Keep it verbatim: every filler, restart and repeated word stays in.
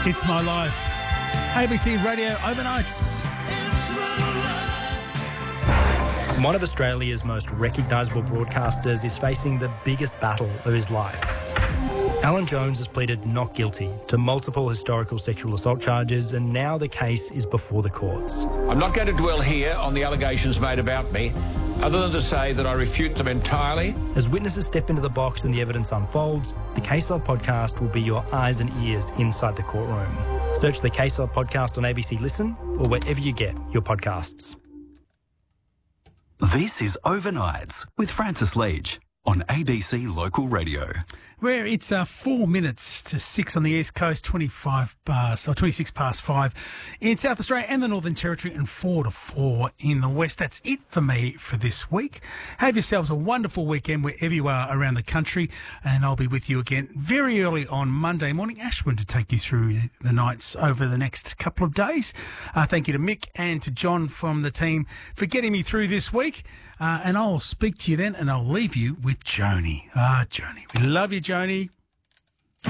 It's My Life. A B C Radio Overnights. One of Australia's most recognisable broadcasters is facing the biggest battle of his life. Alan Jones has pleaded not guilty to multiple historical sexual assault charges, and now the case is before the courts. I'm not going to dwell here on the allegations made about me, other than to say that I refute them entirely. As witnesses step into the box and the evidence unfolds, the Case Log podcast will be your eyes and ears inside the courtroom. Search the Case Log podcast on A B C Listen or wherever you get your podcasts. This is Overnights with Francis Leach on A B C Local Radio. Where it's uh, four minutes to six on the East Coast, twenty-five past, or twenty-six past five in South Australia and the Northern Territory, and four to four in the West. That's it for me for this week. Have yourselves a wonderful weekend wherever you are around the country, and I'll be with you again very early on Monday morning. Ashwin to take you through the nights over the next couple of days. Uh, thank you to Mick and to John from the team for getting me through this week. Uh, and I'll speak to you then, and I'll leave you with Joni. Ah, Joni. We love you, Joni.